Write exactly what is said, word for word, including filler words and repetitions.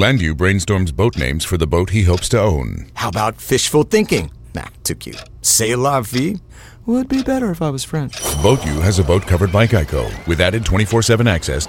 Landu brainstorms boat names for the boat he hopes to own. How about fishful thinking? Nah, too cute. C'est la vie? Would be better if I was French. Boat U has a boat covered by Geico with added twenty-four seven access